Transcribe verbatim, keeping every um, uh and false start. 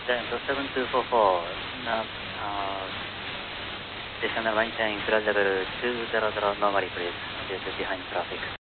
Then, so seven two four four, now, uh, station maintain cruise level two zero zero normally please, due to behind traffic.